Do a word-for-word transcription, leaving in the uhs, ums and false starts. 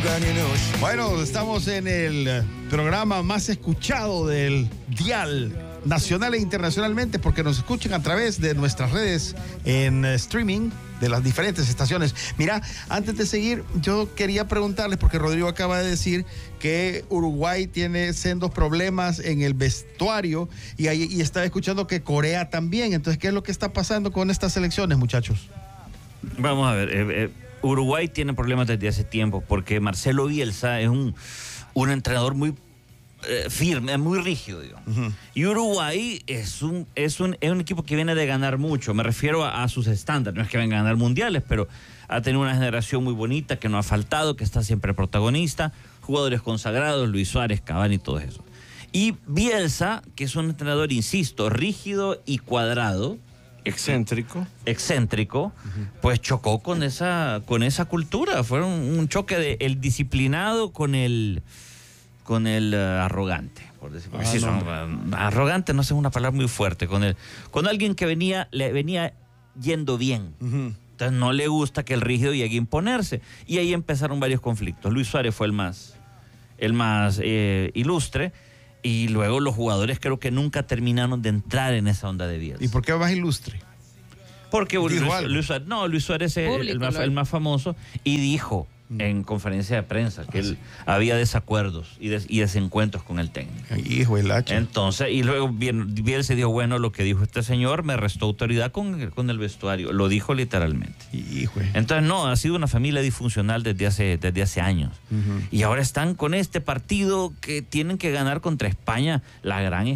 Bueno, estamos en el programa más escuchado del dial nacional e internacionalmente, porque nos escuchan a través de nuestras redes en streaming de las diferentes estaciones. Mira, antes de seguir, yo quería preguntarles, porque Rodrigo acaba de decir que Uruguay tiene sendos problemas en el vestuario y, ahí, y estaba escuchando que Corea también. Entonces, ¿qué es lo que está pasando con estas selecciones, muchachos? Vamos a ver, eh, eh, Uruguay tiene problemas desde hace tiempo, porque Marcelo Bielsa es un, un entrenador muy eh, firme, muy rígido, digamos. Uh-huh. Y Uruguay es un, es, un, es un equipo que viene de ganar mucho, me refiero a, a sus estándares, no es que vengan a ganar mundiales, pero ha tenido una generación muy bonita, que no ha faltado, que está siempre protagonista, jugadores consagrados, Luis Suárez, Cavani y todo eso. Y Bielsa, que es un entrenador, insisto, rígido y cuadrado, excéntrico excéntrico uh-huh. pues chocó con esa con esa cultura. Fue un, un choque de el disciplinado con el con el uh, arrogante, por decirlo ah, así. No. Son, uh, arrogante no sé, es una palabra muy fuerte, con el con alguien que venía le venía yendo bien. Uh-huh. Entonces no le gusta que el rígido llegue a imponerse, y ahí empezaron varios conflictos. Luis Suárez fue el más el más eh, ilustre. Y luego los jugadores creo que nunca terminaron de entrar en esa onda de Bielsa. ¿Y por qué más ilustre? Porque Luis, Luis Suárez, no, Luis Suárez es el, el, más, el más famoso, y dijo mm. en conferencia de prensa que ah, él sí. había desacuerdos y, des, y desencuentros con el técnico. Hijo, el hacha. Entonces, y luego Bielsa dijo, bueno, lo que dijo este señor me restó autoridad con, con el vestuario. Lo dijo literalmente. Hijo. Entonces, no, ha sido una familia disfuncional desde hace, desde hace años. Uh-huh. Y ahora están con este partido que tienen que ganar contra España, la gran